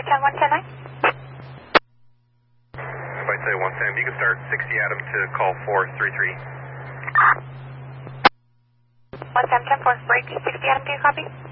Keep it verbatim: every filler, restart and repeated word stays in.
ten one ten nine. Flight say one ten, you can start sixty Adam to call four three three. one ten ten four, break sixty Adam, do you copy?